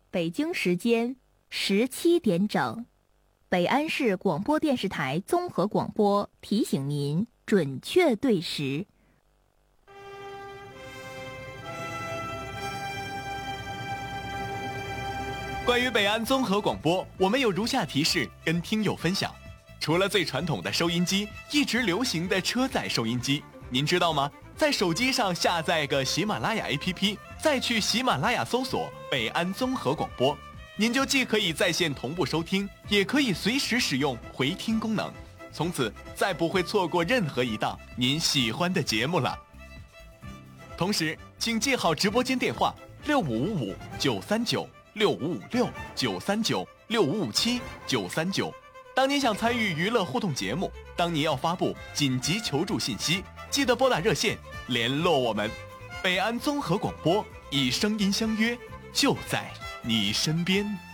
北京时间17点整，北安市广播电视台综合广播提醒您准确对时。 关于北安综合广播，我们有如下提示跟听友分享：除了最传统的收音机，一直流行的车载收音机，您知道吗？在手机上下载个喜马拉雅 APP， 再去喜马拉雅搜索北安综合广播，您就既可以在线同步收听，也可以随时使用回听功能，从此再不会错过任何一档您喜欢的节目了。同时，请记好直播间电话6555-939-6556-939-6557-939。当您想参与娱乐互动节目，当您要发布紧急求助信息，记得拨打热线联络我们。北安综合广播，以声音相约，就在你身边。